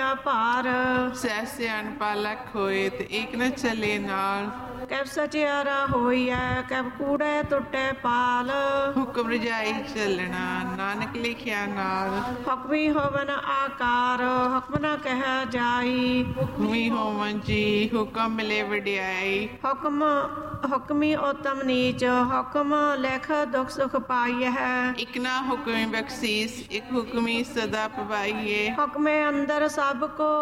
ਭਾਰ। ਸਹਿ ਸਿਆਣ ਪਾਲਕ ਹੋਏ ਤੇ ਏਕ ਨ ਚਲੇ ਨਾਲ। ਕਬ ਸਚਿਆਰਾ ਹੋਈਐ ਕਬ ਕੂੜੈ ਟੁੱਟੈ ਪਾਲ। ਹੁਕਮ ਰਜਾਈ ਚੱਲਣਾ ਨਾਨਕ ਲਿਖਿਆ ਨਾਲ। ਹੁਕਮੀ ਹੋਵਨ ਆਕਾਰ ਹੁਕਮ ਨ ਕਹਿ ਜਾਈ। ਹੁਕਮੀ ਹੋਵਨ ਜੀ ਹੁਕਮ ਮਿਲੇ ਵਡਿਆਈ। ਹੁਕਮੀ ਉਤਮ ਨੀਚ ਹੁਕਮ ਲਿਖ ਦੁਖ ਸੁਖ ਪਾਈਐ। ਇਕ ਨਾ ਹੁਕਮੀ ਬਖਸ਼ੀਸ ਇਕ ਹੁਕਮੀ ਸਦਾ ਪਵਾਈਏ। ਹੁਕਮੇ ਅੰਦਰ ਸਭ ਕੋ